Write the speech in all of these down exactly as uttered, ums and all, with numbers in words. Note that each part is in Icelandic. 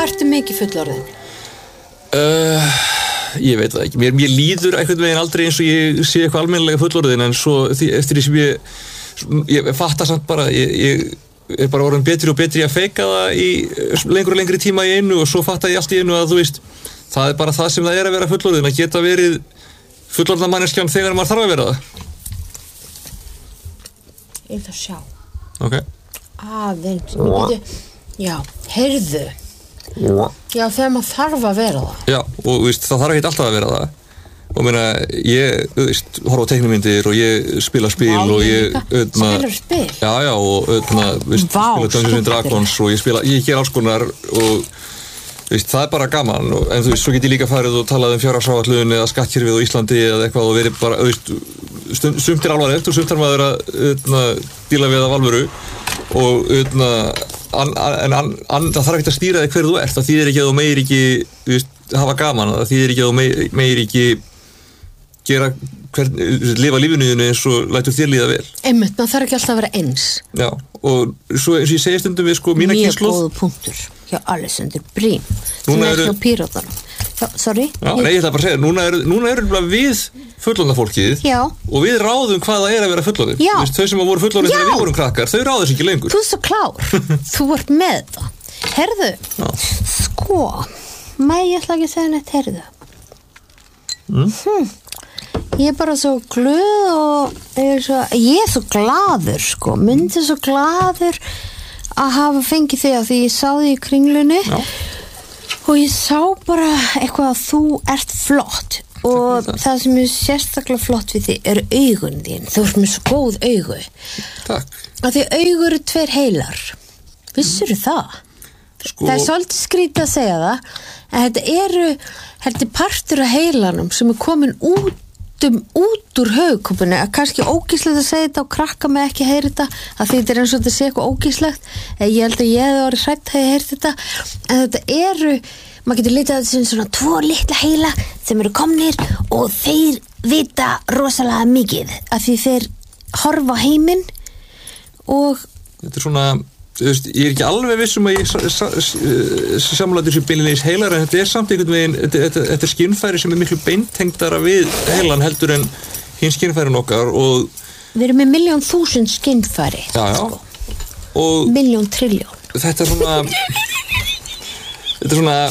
Hvað ertu mikið fullorðin? Uh, ég veit það ekki. Mér, mér líður einhvern veginn aldrei eins og ég sé eitthvað almennilega fullorðin, en svo því, eftir því sem ég, ég fatta samt bara, ég, ég er bara orðin betri og betri að feika það í lengur og lengri tíma í einu og svo fatta ég allt í einu að þú veist, það er bara það sem það er að vera fullorðin, að geta verið fullorðna manneskjan þegar maður þarf að vera það. Ég ætla að sjá. Ok. Aðeins, byrju, já, heyrðu. Já, þegar maður þarf að vera það. Já, og veist, það þarf ekki alltaf að vera það. Og meina, ég, veist, horfa á teiknumyndir og ég spila spil Vá, og ég ég... líka. Öðna, Spilar spil? Já, já, og öðna, veist, Vá, spila Dungeons and Dragons og ég spila, ég ger alls konar og, veist, það er bara gaman. Og, en þú veist, svo get ég líka farið og talað um fjárhagsáætlun eða skattkerfið á Íslandi eða eitthvað og verið bara, veist, stund, sumt er alvarlegt og sumt þarf maður að, öðna, díla við af alvöru og, öðna, An, en an, an, það þarf ekki að stýra þig hver þú ert, það þýðir ekki að þú meir ekki veist, hafa gaman, það þýðir ekki að þú meir, meir ekki gera hvern, lifa lífinuðinu eins og lætur þér líða vel. Einmitt, maður þarf ekki alltaf að vera eins. Já, og svo eins og ég segi stundum við sko mína kynslóð. Mjög góð punktur hjá Alexander Brím sem Núna er eru- hjá Pírótanum. Já, sorry. Já, nei, ég ætla bara að segja, núna er, núna er við fullorðna fólkið Já. og við ráðum hvað það er að vera fullorðin. Já. Veist, þau sem voru fullorðin Já. þegar við vorum krakkar, þau ráðu þess ekki lengur. Þú ert svo klár. Þú ert með það. Herðu, Já. sko, mæ, ég ætla ekki að segja neitt, herðu. Mm. Hm. Ég er bara svo glöð og ég er svo, ég er svo glaður, sko, myndi svo glaður að hafa fengið þig að því ég sá þig í kringlunni. Já. Og ég sá bara eitthvað að þú ert flott og það sem er sérstaklega flott við þig eru augun þín. Þú ert með svo góð augu. Takk. Af því augu eru tveir heilar. Vissirðu það? Sko, Það er svolítið skrítið að segja það, en þetta eru, þetta er partur af heilanum sem er komin út um út úr höfukúpunni, að kannski ógíslegt að segja þetta og krakka með ekki að heyra þetta, að því þetta er eins og þetta sé eitthvað ógíslegt. Ég held að ég hefði orðið hrædd þegar ég heyrt þetta, en þetta eru, maður getur litið að þetta sem svona tvo litla heila sem eru komnir og þeir vita rosalega mikið, að því þeir horfa á heiminn og þetta er svona, þú veist, ég er ekki alveg viss um að ég samlaði þessu beinleis heilar, en þetta er samt einhvern veginn, þetta, þetta, þetta er skynfæri sem er miklu beintengdara við heilan heldur en hinn skynfærin okkar og við erum með miljón þúsund skynfæri. já, já, Sko. og Miljón trilljón. þetta er svona þetta er svona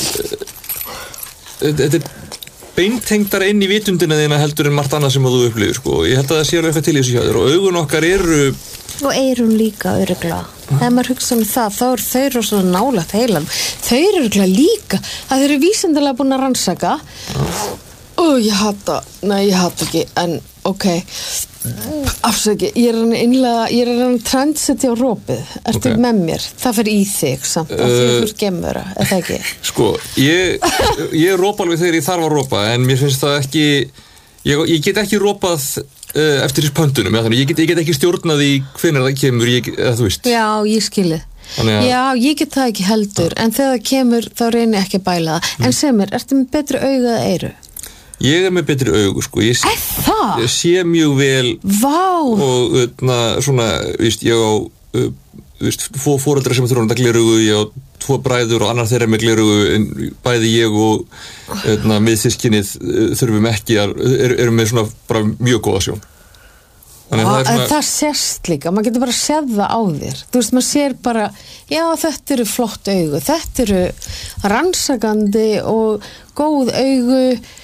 þetta er beintengdara inn í vitundina þína heldur en margt annað sem þú upplifir, sko. Ég held að það sé alveg eitthvað til í þessu hjá þér og augun okkar eru Og eyrun líka örugglega. Þegar maður hugsa um það, þá eru þau eru svona nálægt heilan. Þau eru örugglega líka, að þeir eru vísindalega búin að rannsaka. Ó, ég hata, nei, ég hata ekki, en ok, afsaki, ég er hann innlega, ég er hann trendsetja á rópið. Ertu Ok. með mér? Það fer í þig samt, af því að þú ert gemvera, er það ekki? sko, ég ég rópa alveg þegar ég þarf að rópa, en mér finnst það ekki ég, ég get ekki rópað uh, eftir þessu pöntunum, eða þannig, ég get, ég get ekki stjórnað í hvenær það kemur, ég, eða þú veist Já, ég skilði. Þannig að- Já, ég get það ekki heldur, en þegar það kemur, þá reyni ég ekki að bæla það. En sem er, ertu með betri augu eða eyru? ég er með betri augu, sko ég, sé- Er það? ég sé mjög vel Vá! og öðna, svona, víst, ég á uh, víst, fó foreldra sem þurfa að glerugu, ég á tvo bræður og annar þeirra með glerugu, en bæði ég og öðna, miðsyskinið uh, þurfum ekki að, er, erum með svona bara mjög góða sjón. Þannig að Það, það er svona, það sést líka, maður getur bara að séð það á þér. Þú veist, maður sér bara, já, þetta eru flott augu, þetta eru rannsakandi og góð augu.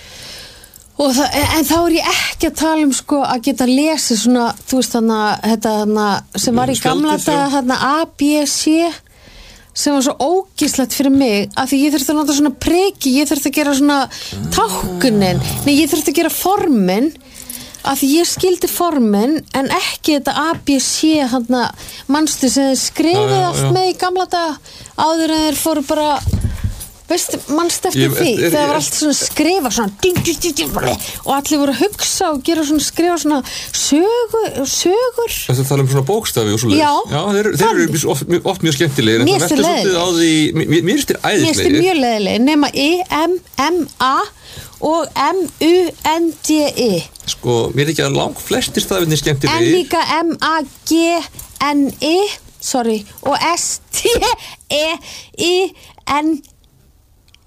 Og það, en þá er ég ekki að tala um sko að geta lesið svona, þú veist þarna, þetta þarna sem var í gamla Spjaldið, já. daga, þarna A, B, C, sem var svo ógislegt fyrir mig, af því ég þurfti að nota svona preki, ég þurfti að gera svona táknin, nei, ég þurfti að gera formin, af því ég skildi formin, en ekki þetta A, B, C, þarna, manstu sem þeir skrifið Já, já, allt já. með í gamla daga, áður en þeir fóru bara... Veist, mannst eftir Ég- því, er- þegar var er- allt svona skrifa svona ding, ding, ding, ding, og allir voru að hugsa og gera svona skrifa svona sögur, sögur. þetta tala um svona bókstafi og svo Já, þeir, þeir þannig. eru oft, oft mjög skemmtilegir, en Mér það finnst velta þeir svolítið á því, mér mér finnst þér Mér finnst þið æðislegir. mjög leiðileg, nema I, M, M, A og M, U, N, D, I. Sko, mér er ekki að lang flestir stafinni En skemmtilegir. líka M, A, G, N, I, sorry, og S, T, E, I, N,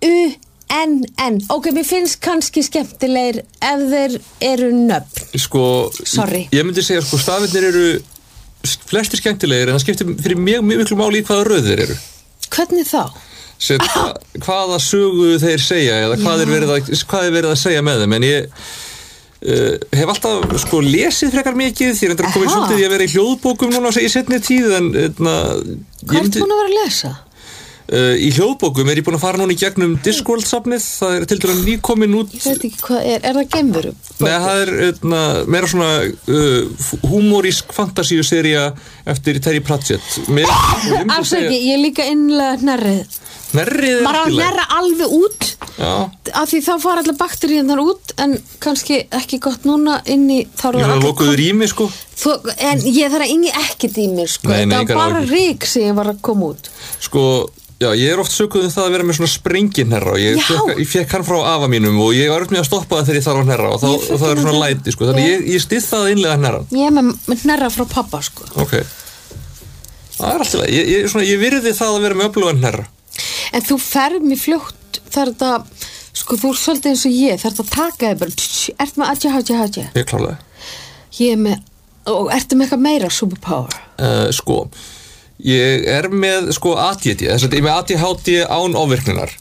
U-N-N ok, mér finnst kannski skemmtilegir ef þeir eru nöfn sko, sorry ég myndi segja sko stafirnir eru flestir skemmtilegir en það skiptir fyrir mjög miklu máli í hvaða röð þeir eru hvernig þá? Set, hva, hvaða sögu þeir segja eða hvað er, verið að, hvað er verið að segja með þeim en ég uh, hef alltaf sko lesið frekar mikið því að komið svolítið ég að vera í hljóðbókum núna í setni tíð en etna, hvað er búin að vera að lesa? Uh, í hljóðbókum er ég búin að fara núna í gegnum Discworld-safnið, það er til dæmis nýkomin út ég veit ekki hvað er, er það geimveru? Nei, það er etna, meira svona uh, humorísk fantasíusería eftir Terry Pratchett afsaki, ég er líka innlega nærrið Nærrið er maður á að nærra alveg út Já. af því þá fara allar bakteríunar út en kannski ekki gott núna inn í þá Ég var lokuður í mig sko Þú, en ég þarf að inn í ekkert í mig sko Nei, nei, það var bara rík sem ég var að koma út Sko, já, ég er oft sökuð um það að vera með svona sprenginherra og ég fekk, ég fekk hann frá afa mínum og ég var upp með að stoppa það þegar ég þarf að herra og, þá, og það er svona læti sko þannig ég, ég stið það innlega herra Ég er með, með herra frá pappa sko Ok, það er alltaf ég, ég, svona, ég virði það að vera með öflugan herra En þú ferð mér fljótt þar þetta, sko þú er svolítið eins og ég þar þetta taka þig bara tss, ert með adja, adja, adja Ég klálega Ég er með, og ertu með eitthvað meira superpower? Uh, sko, ég er með sko A D D, þess að ég er með A D H D án ofvirknunar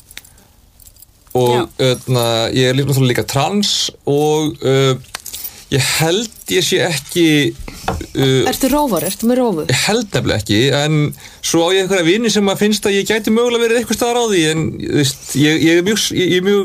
og öðna, ég er líka, líka trans og uh, ég held ég sé ekki uh, Ertu rófar, ertu með rófu? Ég held nefnilega ekki, en svo á ég einhverja vini sem að finnst að ég gæti mögulega verið eitthvað staðar á því en veist, ég, ég er mjög ég, ég er mjög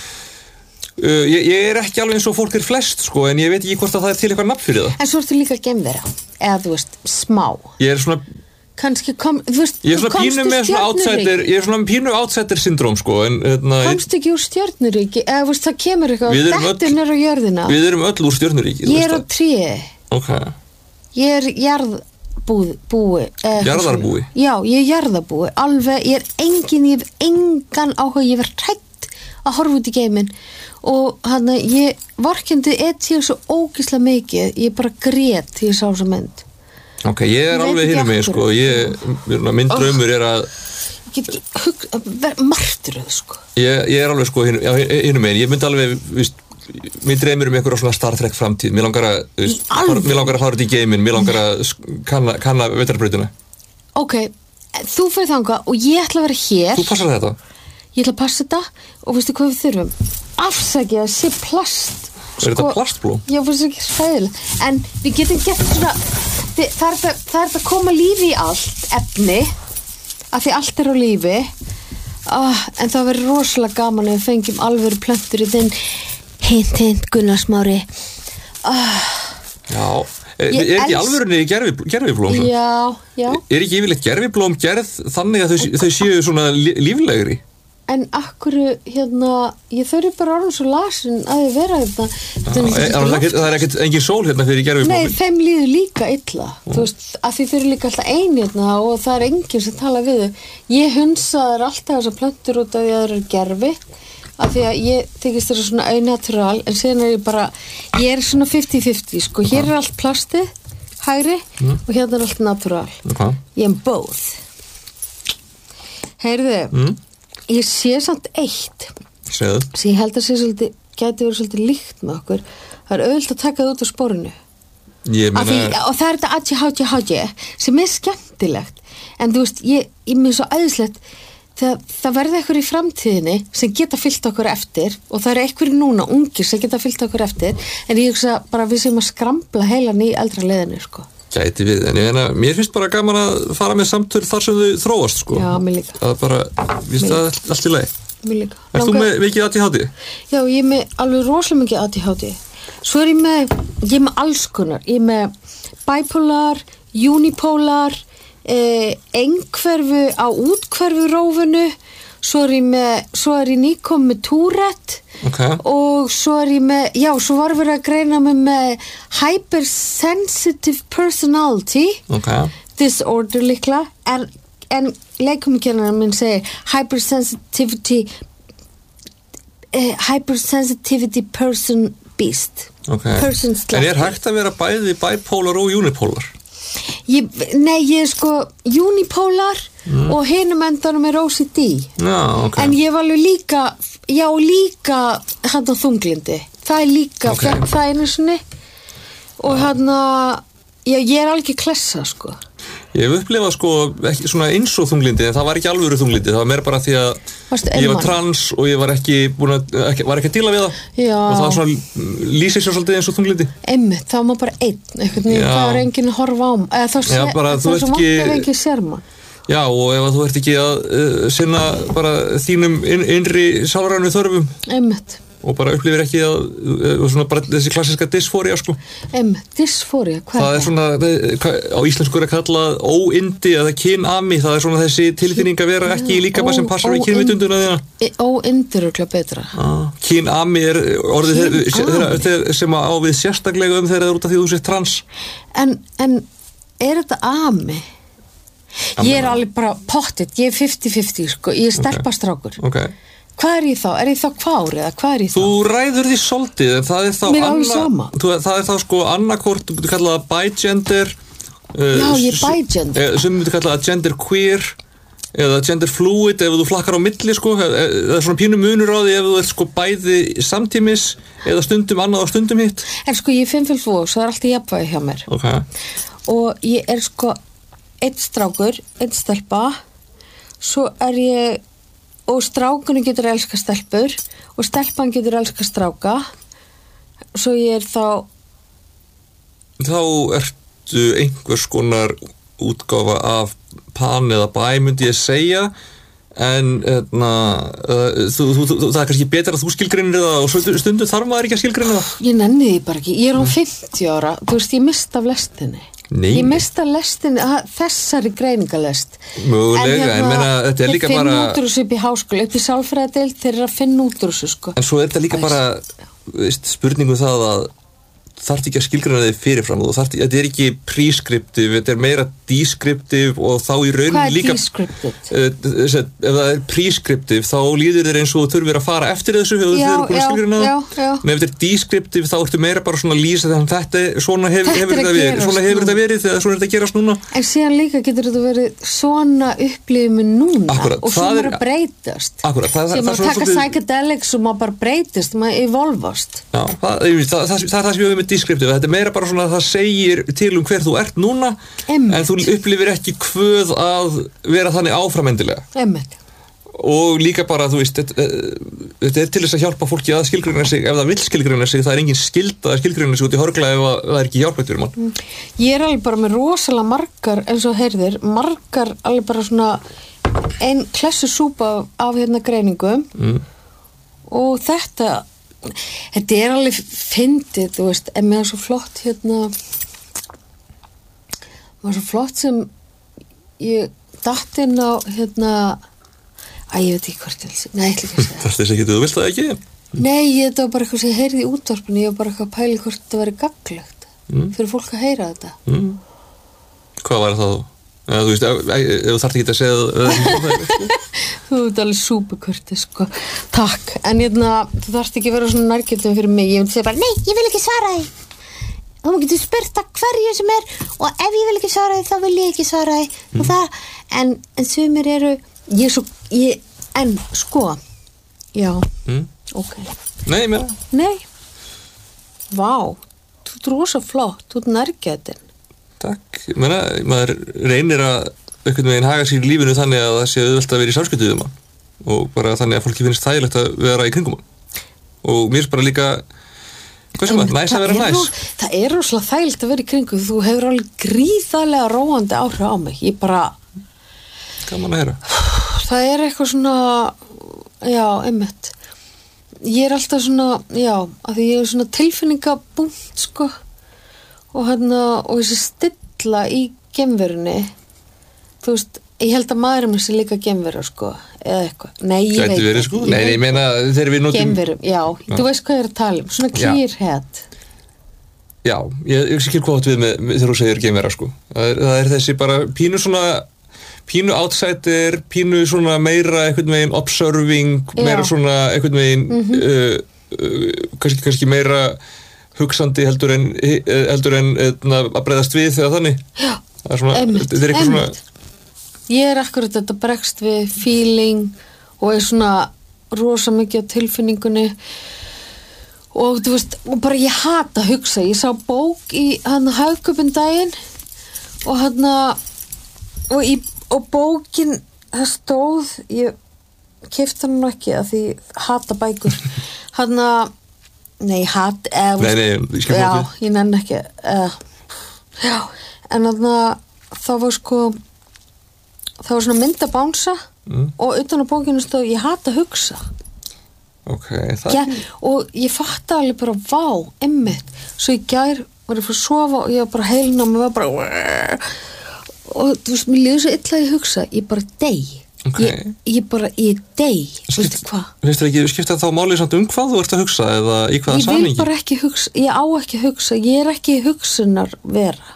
uh, ég, ég er ekki alveg eins og fólk er flest sko, en ég veit ekki hvort að það er til eitthvað nafn fyrir það En svo ertu líka geimvera, eða þú veist, smá Ég er svona Kannski kom, þú veist, Ég er svona pínu með svona outsider Ég er svona pínu outsider syndróm sko en, hérna, komst ekki úr stjörnuríki eða veist, það kemur eitthvað þetta er nýra á jörðina Við erum öll úr stjörnuríki Ég er á tríi okay. Ég er jarðbúi búi, eh, Jarðarbúi Já, ég er jarðarbúi Alveg, ég er engin, ég hef engan áhuga Ég verð hrætt að horfa út í geiminn og hann að ég vorkendi eitt sér svo ógislega mikið Ég bara grét því ég sá þessa mynd Ok, ég er ég alveg hinum mig sko ég, minn draumur er að Ég get ekki hug, martröð sko ég, ég er alveg sko hinum, hinum megin ég myndi alveg, víst mér dreymir um einhverja svona Star Trek framtíð mér langar að, víst, mér langar að fara út í geiminn mér langar að kanna, kanna vetrarbrautina Ok, þú fyrir þangað og ég ætla að vera hér Þú passar þetta? Ég ætla að passa þetta og veistu hvað við þurfum afsækja að sé plast Er þetta plastblóm? Já, það er ekki skæðileg en við getum gett svona þi, það er það, það er það að koma lífi í allt efni af því allt er á lífi ah, en það verður rosalega gaman ef við fengjum alvöru plöntur í þinn hint, hint, Gunnar Smári ah. Já, er, er ekki els... alvörunni gerfi, gerfiblóm? Já, já Er ekki yfirleitt gerfiblóm gerð þannig að þau, þau séu svona líflegri? En akkur, hérna, ég þurfi bara orðin svo lasin að ég vera þetta. Já, er, það, það er ekkert engin sól hérna fyrir gerfiblómi? Nei, þeim líður líka illa. Mm. Þú veist, að því þau eru líka alltaf ein hérna og það er enginn sem tala við þau. Ég hunsa þær alltaf þessar plöntur út af því að það eru gerfi. Af því að ég þykist þeirra svona au-natural, en síðan er ég bara, ég er svona fifty fifty, sko. Hér er allt plastið, hægri, mm. og hérna er allt natural. Okay. Ég er both. Heyrðu, mm. Ég sé samt eitt Segðu. sem ég held að sé svolítið, gæti verið svolítið líkt með okkur það er auðvitað að taka það út á sporinu ég meina... því, og það er þetta adji, hadji, hadji sem er skemmtilegt en þú veist, ég, ég mér svo æðislegt það, það verði eitthvað í framtíðinni sem geta fyllt okkur eftir og það eru eitthvað núna ungir sem geta fyllt okkur eftir en ég hugsa bara við sem að skrambla heilan í eldra leiðinu sko Gæti við, en ég meina, mér finnst bara gaman að fara með samtöl þar sem þau þróast, sko. Já, mér líka. Það er bara, víst það all, allt í lagi. Mér líka. Erst þú með mikið A D H D? Já, ég er með alveg rosalega mikið A D H D. Svo er ég með, ég er með alls konar. Ég er með bipolar, unipolar, eh, einhverfu á útkverfu rófunu, svo er ég með, svo er ég nýkom með Tourette. Okay. Og svo er ég með, já, svo var við að greina mig með hypersensitive personality okay. disorder líkla en, en leikumkennarinn minn segir hypersensitivity uh, hypersensitivity person beast okay. person En er hægt að vera bæði bipolar og unipolar? ég, nei, ég er sko unipolar mm. og hinum endanum er O C D já, ok en ég var alveg líka já, líka hann á þunglindi það er líka, okay. fekk það einu sinni og hann að já, ég er alveg klessa sko Ég hef upplifað sko ekki svona eins og þunglindi en það var ekki alvöru þunglindi, það var meira bara því að Varstu ég var einmana? trans og ég var ekki búin að, ekki, var ekki að díla við það Já. og það var svona lýsir sér svolítið eins og þunglindi einmitt, þá má bara einn einhvern veginn, Já. það er enginn að horfa á eða þá sé, Já, bara, þú það er ert svo vant ekki- ef enginn sér mann Já, og ef að þú ert ekki að uh, sinna bara þínum inn, innri sálrænu þörfum einmitt, og bara upplifir ekki að uh, svona bara þessi klassiska dysfóría sko einmitt, dysfóría, hvað það er svona, það- hvað- á íslensku er að kalla óyndi eða kynami, það er svona þessi tilfinning að vera ekki í líkama sem passar við Ó- kynvitunduna þína óindur örugglega betra Ah, kynami er orðið Kynami. þeirra, þeirra, sem á við sérstaklega um þegar það er út af því þú sér trans en, en er þetta ami? Ami. Ég er alveg bara pottit, ég er fimmtíu fimmtíu sko, ég er stelpastrákur okay. Hvað er ég þá? Er ég þá kvár eða hvað er ég þá? Þú ræður því svolítið en það er þá Mér er alveg sama. þú, það er þá sko annarkort, þú getur kallað það bigender uh, Já, ég er bigender. s- sem þú getur kallað það genderqueer eða gender fluid ef þú flakkar á milli sko, það er svona pínu munur á því ef þú ert sko bæði samtímis eða stundum annað og stundum hitt En sko ég er fimm fyrir tvö, svo er alltaf jafnvægi hjá mér okay. og ég er sko einn strákur, einn stelpa svo er ég og strákunni getur elska stelpur og stelpan getur elska stráka svo ég er þá Þá ertu einhvers konar útgáfa af pan eða bæ myndi ég segja en etna, uh, þú, þú, þú, það er kannski betra að þú skilgreinir það og svo stundum þarf maður ekki að skilgreina það ég nenni því bara ekki, ég er um fimmtíu ára þú veist, ég mista af lestinni Nei. ég mista af lestinni, að- þessari greiningalest Mögulega, en meina, þetta er líka þeir bara- finna út úr þessu upp í háskóla upp í sálfræðadeild, þeir eru að finna út úr þessu sko. En svo er þetta líka bara veist, spurningum það að þarf ekki að skilgreina þig fyrirfram og þarf, þetta er ekki prescriptive, þetta er meira descriptive og þá í Hvað rauninni er líka descriptive? uh, ef það er prescriptive þá líður þér eins og þú þurfir að fara eftir þessu ef þú Já, þurfir að já, skilgreina já, það já. en ef þetta er descriptive þá ertu meira bara svona að lýsa þannig þetta er, svona hef, Þetta hefur er að þetta verið gerast svona hefur núna. þetta verið þegar svona er þetta að gerast núna En síðan líka getur þetta verið svona upplifið með núna Akkúrat, og svo það maður er- að breytast Akkúrat, það- það- sem það er að svona taka svolítið- psychedelics og maður bara breytist maður evolvast Já, það, það, það, það, það er það sem ég hefur með descriptive þetta er meira bara svona að það segir til um hver þú ert núna Einmitt. en þú upplifir ekki kvöð að vera þannig áframendilega Einmitt. og líka bara, þú veist þetta, þetta er til þess að hjálpa fólki að skilgreina sig ef það vill skilgreina sig, það er engin skylda að skilgreina sig út í hörgla ef að, það er ekki hjálpætt fyrir mann Ég er alveg bara með rosalega margar eins og heyrðir, margar alveg bara svona ein klessu súpa af, af hérna greiningum mm. og þetta þetta er alveg fyndið, þú veist, en mér er svo flott hérna mér er svo flott sem ég datt inn á hérna að ég veit ekki hvort ég vil segja, nei, ég ætla ekki að segja það er þess að þú vilt það ekki Nei, ég, þetta var bara eitthvað sem ég heyrði í útvarpinu, ég var bara eitthvað að pæla í hvort þetta væri gagnlegt Mm. fyrir fólk að heyra þetta. mm. Hvað var það þú? Ja, þú veist, ef, ef þú þarft ekki að segja það Þú ert alveg súperkurti, sko. Takk, en hérna, þú þarft ekki að vera svona nærgjöndum fyrir mig, ég myndi segja bara, nei, ég vil ekki svara því. Þú má getur spurt að hverju sem er og ef ég vil ekki svara því, þá vil ég ekki svara því. Mm. Og það, en, en sumir eru, ég er svo, ég, en, sko, já, mm. ok. Nei, ég meina Nei, vá, þú ert rosa flott, þú ert nærgjöndin. Takk, ég meina, maður reynir að einhvern veginn haga sér í lífinu þannig að það sé auðvelt að vera í samskipti við mann og bara þannig að fólki finnst þægilegt að vera í kringum mann og mér er bara líka hvað sem að, næs að vera Það er næs ro- Það er rosalega þægilt að vera í kringu þú hefur alveg gríðarlega róandi áhrif á mig ég bara, gaman að heyra það er eitthvað svona já, einmitt ég er alltaf svona, já að því ég er svona tilfinningabúnt sko og hérna og þessi stilla í gemverunni þú veist, ég held að maðurinn mér sé líka gemvera sko, eða eitthvað nei, ég Gæti veit verið ekki. sko, Ég nei, veit- ég meina þegar við notum Geimverum, já, Já. þú veist hvað ég er að tala um svona Já. clear head Já, ég, ég skil hvað átt við með, með þegar þú segir geimvera sko það er, það er þessi bara pínu svona pínu outsider, pínu svona meira einhvern veginn observing meira Já. svona einhvern veginn Mhm. uh, uh, kannski, kannski meira hugsandi heldur en, heldur en uh, að bregðast við þegar þannig já, Það er svona, einmitt, þetta er eitthvað einmitt. Svona ég er akkurat þetta bregst við feeling og er svona rosa mikið á tilfinningunni og þú veist, og bara ég hata að hugsa, ég sá bók í hann Hagkaupin daginn og hann og, í, og bókin það stóð, ég keypti hann ekki að því hata bækur hann nei, hat eða, nei, nei, ég já, ég nenni ekki eða, já, en hann það var sko það var svona mynd að bánsa mm. og utan á bókinu stóð ég hata að hugsa okay, það ja, og ég fatt alveg bara vá, emmitt, svo í gær var ég fyrir að sofa og ég var bara heilin og mér var bara og þú veist, mér líður svo illa að ég hugsa ég bara dey okay. ég, ég bara, ég dey veistu hvað? Finnst þér ekki, skipta þá málið samt um hvað þú ert að hugsa eða í hvaða ég samhengi? vil bara ekki hugsa, ég á ekki að hugsa ég er ekki hugsunar vera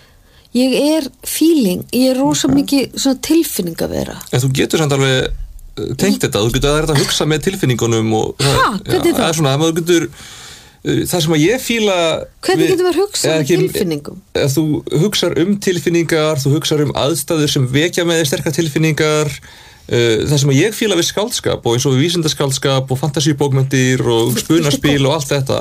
ég er feeling ég er rosa okay. mikið svona tilfinning að vera en þú getur samt alveg tengt þetta, þú getur að þetta að hugsa með tilfinningunum og hæ, hvernig það? Það er svona, að maður getur það sem að ég fíla hvernig getur maður hugsað með tilfinningum? Ef þú hugsar um tilfinningar þú hugsar um aðstæður sem vekja með þér sterkar tilfinningar það sem að ég fíla við skáldskap og eins og við vísindaskáldskap og fantasíubókmenntir og spunaspil og allt þetta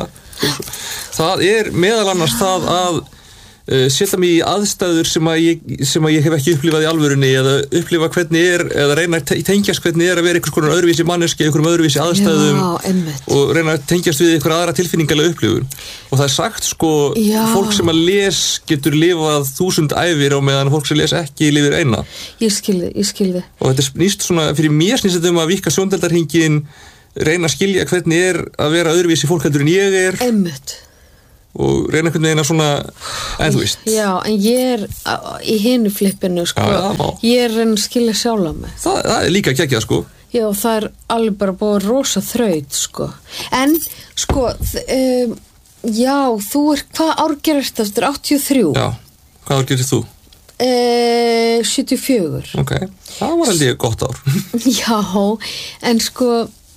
það er meðal annars það að Uh, setja mig í aðstæður sem að, ég, sem að ég hef ekki upplifað í alvörunni eða upplifa hvernig er, eða reyna að tengjast hvernig er að vera einhvers konar öðruvísi manneski einhverjum öðruvísi aðstæðum já, og reyna að tengjast við einhver aðra tilfinningalega upplifun og það er sagt sko já. Fólk sem að les getur lifað þúsund ævir á meðan fólk sem les ekki lifir eina ég skilði, ég skilði og þetta snýst svona, fyrir mér snýst þetta um að víkka sjóndeldarhringinn reyna að skilja hvernig er að vera öðruvísi fólk heldur en ég er einmitt og reyna einhvern veginn að svona en þú veist já, en ég er í hinu flippinu sko, já, ég er reyna að skilja sjálf mig það, það er líka geggjað sko já, það er alveg bara búið rosa þraut sko, en sko um, já, þú er hvað ár gerir þetta, þetta er áttatíu og þrjú já, hvað ár gerir þú? Uh, sjötíu og fjögur ok, það var alveg gott ár já, en sko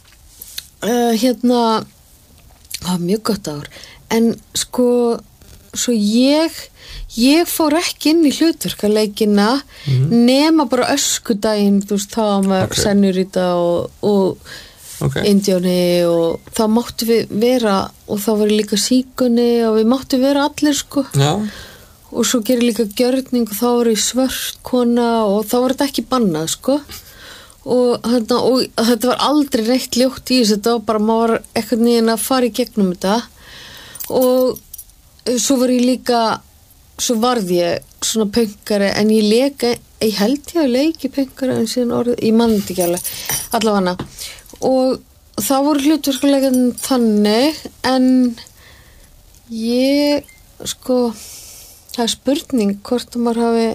uh, hérna það var mjög gott ár en sko svo ég ég fór ekki inn í hlutverkaleikina mm. nema bara öskudaginn þú veist, það var með okay. Senorita og, og okay. Indjóni og það máttu við vera og það var líka síkunni og við máttu vera allir sko já. Og svo gerir líka gjörning og þá var ég svört kona og þá var þetta ekki bannað sko og, þarna, og þetta var aldrei neitt ljótt í þessu, þetta var bara maður var eitthvað nýjan að fara í gegnum þetta og svo var ég líka svo varð ég svona pönkari en ég leika, ég held ég að leiki pönkari en síðan orðið, ég mann þetta ekki alveg allavega og það voru hlutverkuleikan þannig en ég sko það er spurning hvort að maður hafi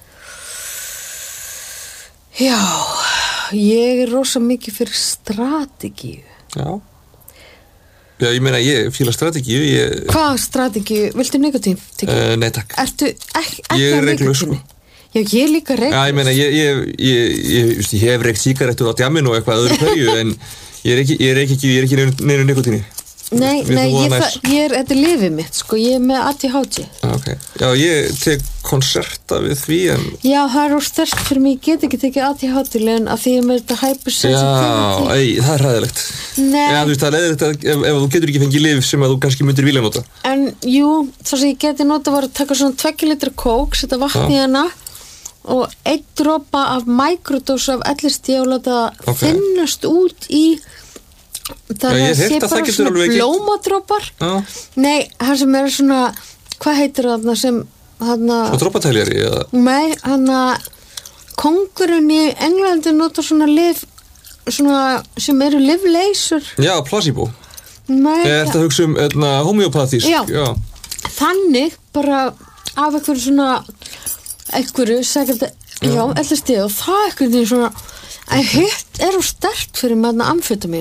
já ég er rosa mikið fyrir strategíu já Já, ég meina, ég fíla strategíu ég... Hvað strategíu? Viltu nikotín? Uh, nei, takk Ertu ekki, ekki Ég á er reglus, sko Já, ég er líka reglus Já, ég meina, ég, ég, ég, ég, ég hef reykt sígarettur á djamminu og eitthvað öðru hverju en ég er ekki, ég er ekki, ég er ekki neinu, neinu nikotíni Nei, nei, ég, það, ég er, þetta er lifið mitt, sko, ég er með A D H D Ok, já, ég tek konserta við því en Já, það er úr sterkt fyrir mig, ég get ekki tekið A D H D-legin af því ég er með þetta hypersensitivity Já, ei, það er ræðilegt Nei Já, þú veist, það er leiðilegt að ef, ef þú getur ekki fengið lyf sem að þú kannski myndir vilja nota En, jú, það sem ég geti nota var að taka svona tveggja litra kók, setja vatn í hana og einn dropa af microdose af L S D og láta okay. þinnast út í þannig að sé bara svona blómadrópar nei, það sem er svona hvað heitir það sem hana, svo drópatæljari eða? Nei, hann að kongurinn í Englandi notar svona lyf svona sem eru lyfleysur já, placebo nei, er þetta að hugsa um etna, homeopathísk já. já, þannig bara af einhverju svona einhverju, segja já, L S D og það er einhverju svona en hitt er úr sterkt fyrir með þarna amfetamínu já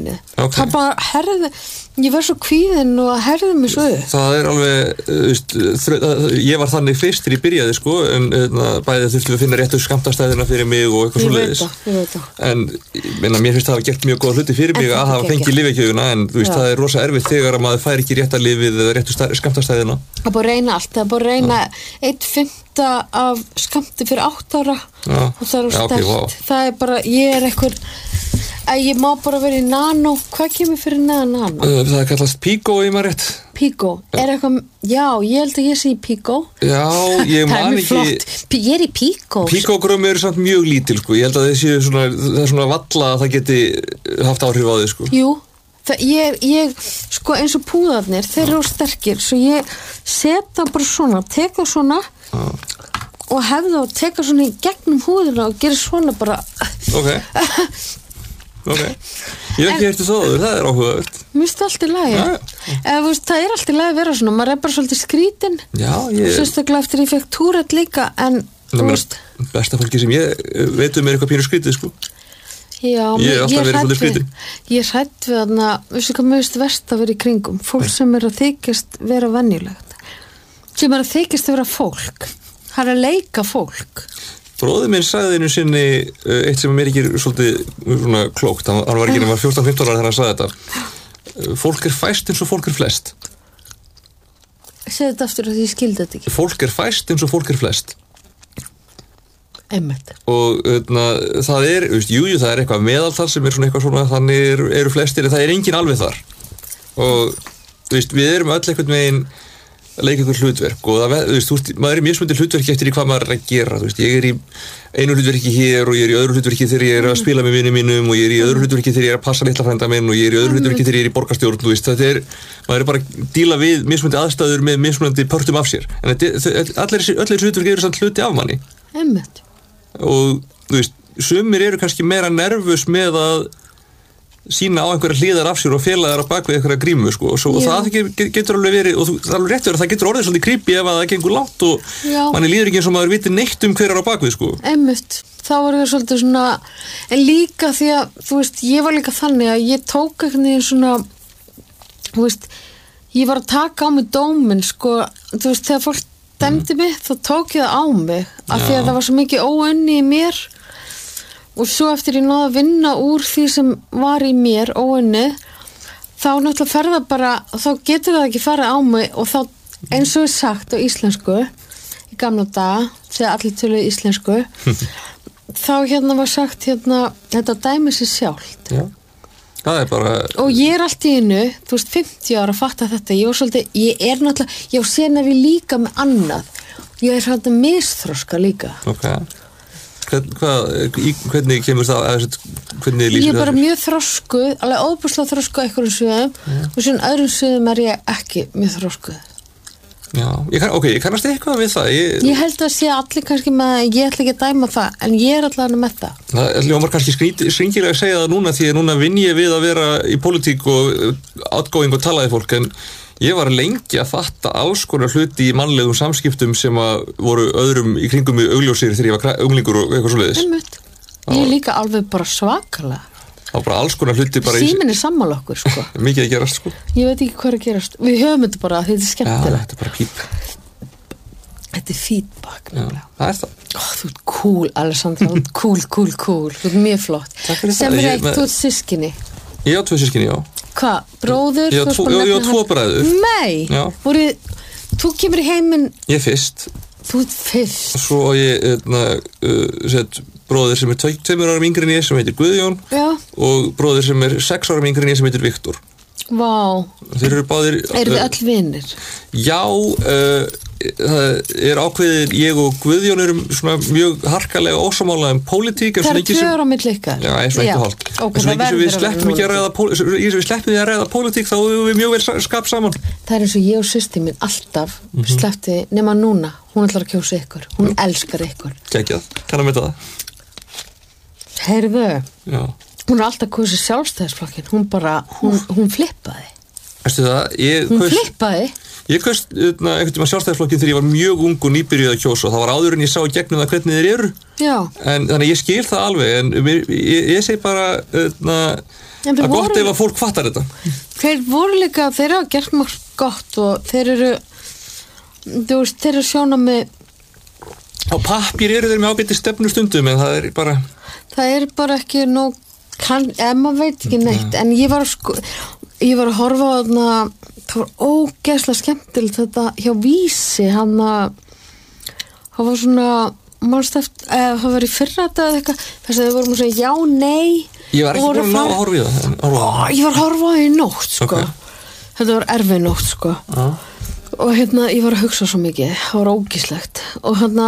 Okay. Það bara herði, ég var svo kvíðin og herði mig svo upp. Það er alveg, veist, ég var þannig fyrst þegar ég byrjaði sko, en na, bæði þurftum við að finna réttu skammtastæðina fyrir mig og eitthvað svo leiðis. Ég veit það, en meina, mér finnst það að hafa gert mjög góða hluti fyrir mig en að hafa fengið lyfjakjöfuna, en þú veist, já. Það er rosa erfitt þegar að maður fær ekki rétta lyfið eða réttu skammtastæðina. Það er bara að reyna allt, það er bara að reyna eitt fimmta af skammti fyrir átt ára já. Og það er já, okay, wow. Það er bara, ég er eitthvað að ég má bara vera í nano. Hvað kemur fyrir neðan nano? Það er kallast Pico í maður rétt. Pico, er eitthvað, já, ég held að ég sé í Pico. Já, ég man ekki. Það er mjög flott, ég er í Pico. Pico-grömmu eru samt mjög lítil, sko. Ég held að þessi svona, það er svona valla að það geti haft áhrif á þig, sko. Jú, það, ég, ég, sko eins og púðarnir, þeir eru sterkir, svo ég setja bara svona, teka svona já. Og hefða og teka svona í gegnum húðina og gera svona bara. Ok. Ok, ég hef ekki hefði þóður, það er áhugavert. Mér finnst það allt í lagi. Já, já. Eða, veist, það er allt í lagi að vera svona, maður er bara svolítið skrítin. Já, ég... Sérstaklega eftir ég fekk túrætt líka, en þú veist... Besta fólki sem ég veit um er eitthvað pínu skrítið, sko. Já, ég er alltaf verið svolítið skrítin. Ég er hrædd við þarna, veistu hvað mér finnst verst að vera í kringum? Fólk sem er að þykjast vera venjulegt. Sem er að þykjast að vera fólk. Það er að leika fólk. Bróðir minn sagði einu sinni eitt sem mér ekki er svolítið svona klókt, hann, hann var ekki nema fjórtán fimmtán ára þegar hann sagði þetta. Fólk er fæst eins og fólk er flest. Segðu þetta aftur að ég skildi þetta ekki. Fólk er fæst eins og fólk er flest. Einmitt. Og öðna, það er, veist, jú, jú, það er eitthvað meðaltal sem er svona eitthvað svona, þannig eru, eru flestir, en það er engin alveg þar. Og þú veist, við erum öll einhvern veginn að leika ykkur hlutverk og það, þú veist, þú veist, maður er í mismunandi hlutverki eftir í hvað maður er að gera, þú veist, ég er í einu hlutverki hér og ég er í öðru hlutverki þegar ég er að spila með vinum mínum og ég er í öðru hlutverki þegar ég er að passa litla frænda minn og ég er í öðru hlutverki þegar ég er í borgarstjórn, þú veist, þetta er, maður er bara að díla við mismunandi aðstæður með mismunandi pörtum af sér, en þetta, allir þessi hlutverki eru samt hluti af manni. Einmitt. Og, þú veist, sumir eru kannski meira nervus með að sína á einhverja hliðar af sér og fela þær á bakvið einhverja grímu, sko, og, svo, og það getur alveg verið, og það er alveg rétt verið, það getur orðið svolítið creepy ef að það gengur langt og já. Manni líður ekki eins og maður viti neitt um hver er á bakvið, sko. Einmitt, þá var það svolítið svona, en líka því að, þú veist, ég var líka þannig að ég tók einhvern veginn svona, þú veist, ég var að taka á mig dóminn, sko, þú veist, þegar fólk dæmdi mig, þá tók ég það á mig, af því að það var svo mikið óunni í mér. Og svo eftir ég náði að vinna úr því sem var í mér óunnið, þá náttúrulega ferða bara, þá getur það ekki farið á mig og þá eins og er sagt á íslensku, í gamla daga, þegar allir töluðu íslensku, þá hérna var sagt hérna, þetta dæmi sér sjálft. Já, það er bara... Og ég er allt í einu, þú veist, fimmtíu ára að fatta þetta, ég var svolítið, ég er náttúrulega, ég á sen ef ég líka með annað, ég er svolítið misþroska líka. Ok. Hvern, hvað, hvernig kemur það að, hvernig lýsir það? Ég er bara mjög þroskuð, alveg óbúslega þroskuð á einhverjum sviðum ja. Og svona öðrum sviðum er ég ekki mjög þroskuð. Já, ég kann, ok, ég kannast eitthvað við það. Ég, ég held að sé allir kannski með, ég ætla ekki að dæma það, en ég er allavega með það. Það hljómar kannski skringilega að segja það núna því að núna vinn ég við að vera í pólitík og outgoing og tala við fólk, en ég var lengi að fatta alls konar hluti í mannlegum samskiptum sem að voru öðrum í kringum mig augljósir þegar ég var unglingur og eitthvað svoleiðis. Einmitt. Ég er líka alveg bara svakalega. Það var bara alls konar hluti bara í... Síminn er sammála okkur, sko. Mikið að gerast, sko. Ég veit ekki hvað er að gerast. Við höfum þetta bara, þetta er skemmtilegt. Já, þetta er bara píp. Þetta er feedback, nefnilega. Það er það. Ó, þú ert cool, Alessandra. Þú ert cool, cool, cool. Þú ert mjög flott. Sem er eitt, þú ert systkini. Ég á tvö systkini, já. Hvað, bróður? Ég á tvo, tvo bræður. Nei, voru, þú kemur í heiminn. Ég fyrst. Þú ert fyrst. Svo á ég, na, uh, set, bróður sem er tveimur árum yngri en ég sem heitir Guðjón. Já. Og bróður sem er sex árum yngri en ég sem heitir Viktor. Vá. Þeir eru báðir... Eru þið öll vinir? Já, uh, það er ákveðið, ég og Guðjón erum svona mjög harkalega ósamála um pólitík. Það er tvö ára milli ykkar? Já, eins og eitt og hálft. En svo lengi sem við sleppum ekki að ræða pólitík, við sleppum því að ræða pólitík, þá erum við mjög vel skap saman. Það er eins og ég og systir mín alltaf mm -hmm. sleppti, nema núna, hún ætlar að kjósa ykkur, hún mm. elskar ykkur. Geggjað, kann að meta það. Heyrðu, já. Hún er alltaf kosið sjálfstæðisflokkin, hún bara, hún, hún flippaði. Veistu það, ég... Hún hvers, flippaði? Ég kaust einhvern tíma sjálfstæðisflokkin þegar ég var mjög ung og nýbyrjuð að kjósa, það var áður en ég sá í gegnum það hvernig þeir eru. Já. En þannig ég skil það alveg, en mér, ég, ég segi bara öðna, að voru, gott ef að fólk fattar þetta. Þeir voru líka, þeir hafa gert mjög gott og þeir eru, þú veist, þeir eru sjóna með... Á pappír eru þeir með ágæti stefnustundum, en það er bara... Það er bara ekki nóg, kann, ef maður veit ekki neitt, ja. En ég var að sko, ég var að horfa á þarna, það var ógeðslega skemmtilegt þetta hjá Vísi, hann að, það var svona, mannst eftir, eða það var í fyrra þetta eða eitthvað, þess að þau vorum að segja já, nei. Ég var ekki búin að ná að horfa í það. Ó, ég var að horfa á það í nótt, sko. Okay. Þetta var erfið nótt, sko. Já. Og hérna, ég var að hugsa svo mikið, það var ógíslegt. Og hérna...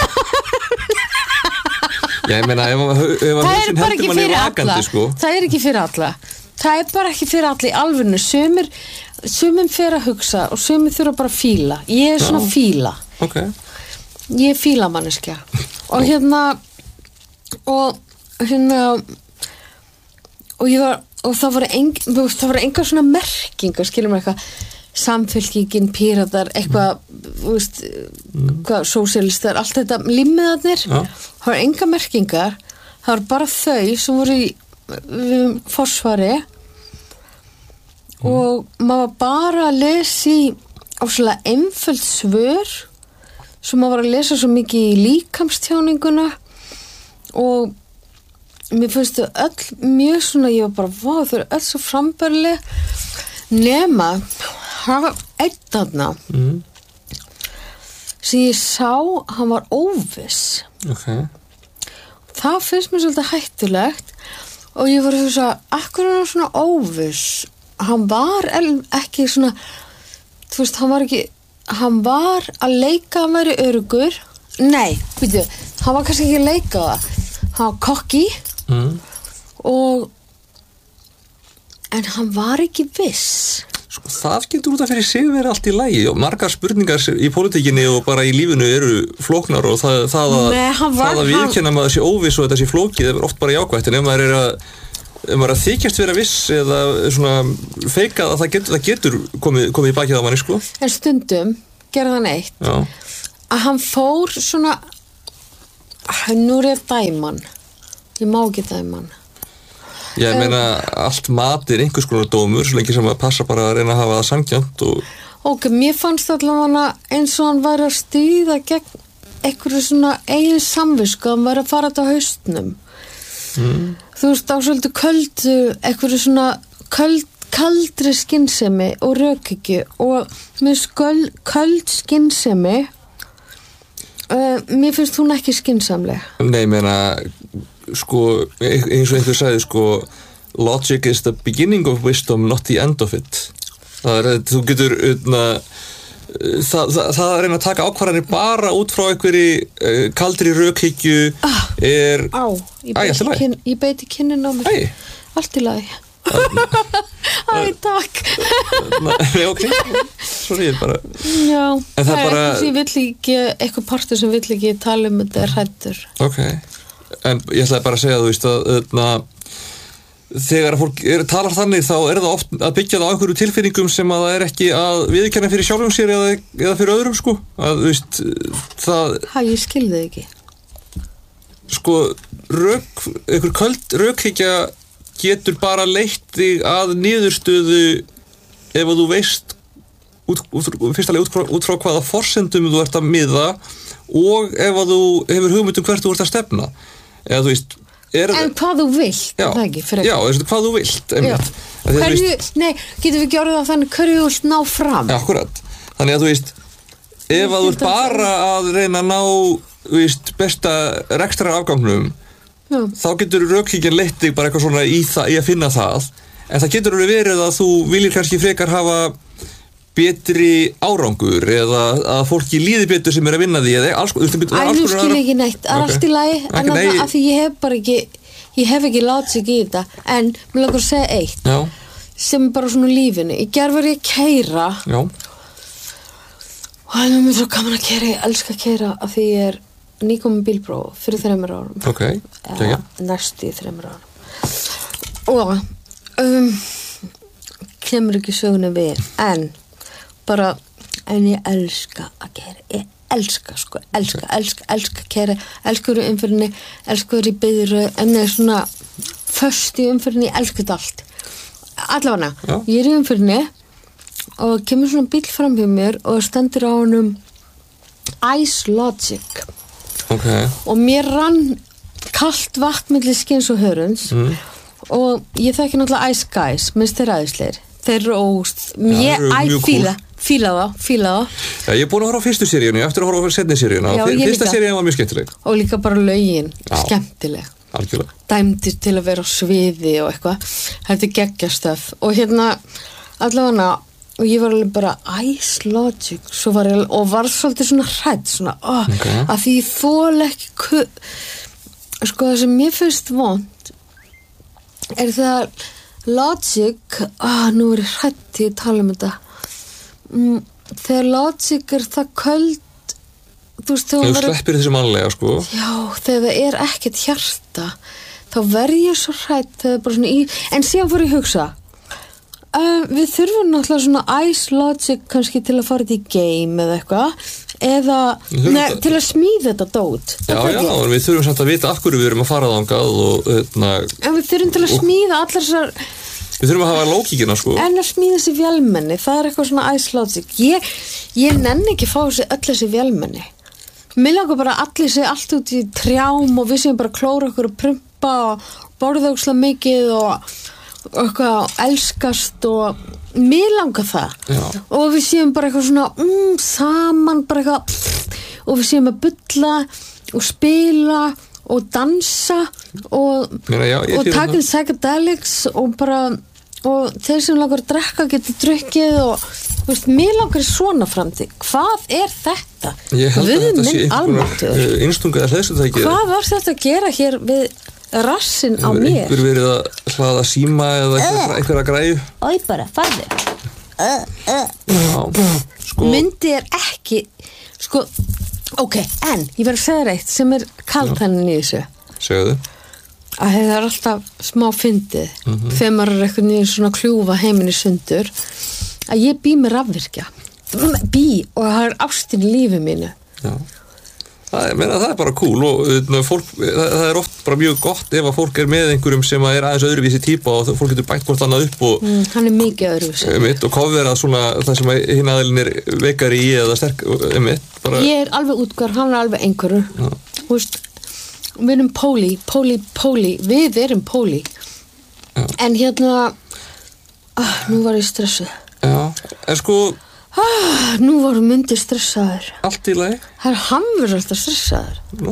Já, ég meina, ef að hugsin heldur manni vakandi, sko. Það er ekki fyrir alla. Það er bara ekki fyrir alla í alvörinu. Sumir, sumir fyrir að hugsa og sumir þurfa bara að fíla. Ég er svona Já. fíla. Ok. Ég er fíla manneskja. Og hérna, og hérna, og ég var, og það voru eng, það voru engar svona merkingar, skiljum eitthvað, Samfylkingin, Píratar, eitthvað, þú veist, mm. hvað, sósíalistar, allt þetta, limmiðarnir, ja. Það var enga merkingar, það var bara þau sem voru í um, forsvari mm. og maður var bara að lesa í á svona einföld svör sem maður var að lesa svo mikið í líkamstjáninguna og mér finnst þau öll mjög svona, ég var bara, vá, þau eru öll svo frambærileg nema það var einn þarna mm. sem ég sá, hann var óviss. Okay. Það finnst mér svolítið hættulegt og ég var að hugsa, akkur er hann svona óviss? Hann var ekki svona, þú veist, hann var ekki, hann var að leika að væri öruggur. Nei, veitu, hann var kannski ekki að leika það. Hann var kokki mm. og, en hann var ekki viss. Sko, það getur út af fyrir sig verið allt í lagi og margar spurningar í pólitíkinni og bara í lífinu eru flóknar og það, það að, Nei, var, það að viðkenna maður sé óviss og þetta sé flókið er oft bara jákvætt en ef maður er að, ef maður er að þykjast vera viss eða svona feika að það getur, það getur komið, komið í bakið á manni sko. En stundum gerði hann eitt Já. Að hann fór svona nú er ég dæman ég má ekki dæman Ég meina, allt mat er einhvers konar dómur, svo lengi sem að passa bara að reyna að hafa það sanngjarnt og... Ok, mér fannst allavega eins og hann væri að stýða gegn einhverju svona eigin samvisku, hann væri að fara þetta á haustnum. Mm. Þú veist, á svolítið köldu, einhverju svona köld, kaldri skynsemi og rökhyggju og mér sköld, köld skynsemi, uh, mér finnst hún ekki skynsamleg. Nei, ég meina... sko, eins og einhver sagði sko, logic is the beginning of wisdom, not the end of it það er, þú getur na, það, það, það að reyna að taka ákvarðanir bara út frá einhverju uh, kaldri rökhyggju ah, er á, ég beiti, kyn, ég beiti kynnin á mér Æ. Allt í lagi Æ, takk Nei, ok, sorry, ég bara Já, en það er bara ég vill ekki, eitthvað partur sem vill ekki tala um þetta er hræddur Ok En ég ætlaði bara að segja, þú veist, að na, þegar að fólk er, talar þannig þá er það oft að byggja það á einhverju tilfinningum sem að það er ekki að viðurkenna fyrir sjálfum sér eða, eða fyrir öðrum, sko. Að, þú veist, það... Hæ, ég skilði ekki. Sko, rök, einhver köld rökhyggja getur bara leitt þig að niðurstöðu ef að þú veist, út, út, fyrstulega út, út frá hvaða forsendum þú ert að miða og ef að þú hefur hugmynd um hvert þú ert að stefna. Eða þú veist er, en hvað þú vilt já, það ekki, já, hvað þú vilt hverju, veist, nei, getum við ekki orðið á þannig hverju þú vilt ná fram ja, akkurat, þannig að þú veist ef að þú ert bara að reyna að ná veist, besta rekstrar afgangnum já. Þá getur rökhyggjan leitt þig bara eitthvað svona í, það, í að finna það en það getur verið að þú viljir kannski frekar hafa betri árangur eða að fólki líði betur sem er að vinna því eða alls konar. Æ, nú skil ekki neitt, það er allt í lagi en að það, af því ég hef bara ekki ég hef ekki látið sig í þetta en mér langar að segja eitt Já. Sem bara svona lífinu, í gær var ég að keyra Já. Og það er mér svo gaman að keyra, ég elska að keyra af því ég er nýkomin bílpróf fyrir þremur árum Ok, eða næstu í þremur árum og um, kemur ekki söguna við en bara, en ég elska að gera, ég elska sko, elska, elska, elska kæra, elskur í umferðinni, elskur í byggðir en það er svona föst í umferðinni, elska þetta allt allavega, Já. ég er í umferðinni og kemur svona bíll fram hjá mér og stendur á honum Ice Logic okay. og mér rann kalt vatn milli skins og hörunds mm. og ég þekki náttúrulega Ice Guys, minnst þeir aðeinsleir þeir eru óst, ég æ fíla fíla það, fíla það Já, ég er búin að horfa á fyrstu seríunni, eftir að horfa á setni seríuna Já, og ég fyrsta líka. seríun var mjög skemmtileg og líka bara lögin, Já. skemmtileg Algjörlega dæmdir til að vera á sviði og eitthvað þetta er geggjastöf og hérna allavega og ég var alveg bara Ice Logic svo var ég, og var svolítið svona hrædd svona, oh, okay. að því ég þól ekki ku, sko það sem mér finnst vont er það Logic ah, nú er ég hrædd til að tala um þetta mm, þegar Logic er það köld þú veist þegar Þú verið sleppir þessi mannlega sko já þegar það er ekkert hjarta þá verð ég svo hrædd þegar það er bara svona í en síðan fór ég að hugsa uh, við þurfum náttúrulega svona Ice Logic kannski til að fara þetta í game eða eitthvað eða þurfum ne, það- til að smíða þetta dót Já, já, en við þurfum samt að vita af hverju við erum að fara þangað og hérna, en við þurfum til að smíða allar þessar við þurfum að hafa lókíkina sko en að smíða þessi vélmenni það er eitthvað svona Ice Logic ég, ég nenni ekki að fá þessi öll þessi vélmenni mér langar bara að allir sé allt út í trjám og við séum bara að klóra okkur og prumpa og borða ókslega mikið og, og eitthvað elskast og mér langar það Já. og við séum bara eitthvað svona mm, saman bara eitthvað og við séum að bulla og spila og dansa og, Meina, já, ég og fíla taka það. psychedelics og bara og þeir sem langar að drekka getur drukkið og þú veist, mér langar í svona framtíð hvað er þetta? Ég held að Guð þetta sé minn einhverjum almáttugur. einstunga eða hlæðsutæki Hvað var þetta að gera hér við rassinn á mér? Einhver verið að hlaða síma eða einhver, einhverja græju Ói bara, farðu Já, sko Myndi er ekki sko, ok, en ég verð að segja þér eitt sem er kaltaninn í þessu Segðu að það er alltaf smá fyndið Mhm. þegar maður er eitthvað niður svona kljúfa heiminni sundur að ég bý með rafvirkja bý og það er ástin í lífi mínu Já Það er, meina, það er bara cool og uh, fólk, það, það er oft bara mjög gott ef að fólk er með einhverjum sem að er aðeins öðruvísi típa og fólk getur bætt hvort annað upp og, mm, hann er mikið öðruvísi mitt, og coverað svona það sem hinn aðeilin er veikari í eða sterk mitt, bara, ég er alveg útgar, hann er alveg einhverju þú veist við erum póli, póli, póli við erum póli Já. en hérna ah, nú var ég stressuð Já, en sko ah, nú voru myndir stressaður allt í lagi það er hann verið alltaf stressaður